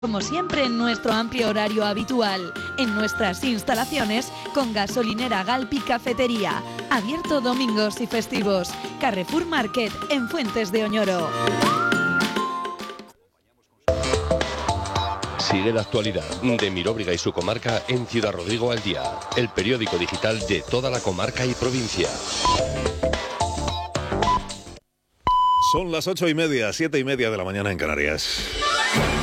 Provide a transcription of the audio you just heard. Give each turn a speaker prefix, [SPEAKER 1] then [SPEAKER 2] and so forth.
[SPEAKER 1] Como siempre, en nuestro amplio horario habitual, en nuestras instalaciones con Gasolinera Galpi Cafetería, abierto domingos y festivos. Carrefour Market en Fuentes de Oñoro.
[SPEAKER 2] Sigue la actualidad de Miróbriga y su comarca en Ciudad Rodrigo al Día, el periódico digital de toda la comarca y provincia.
[SPEAKER 3] Son las 8:30, 7:30 de la mañana en Canarias.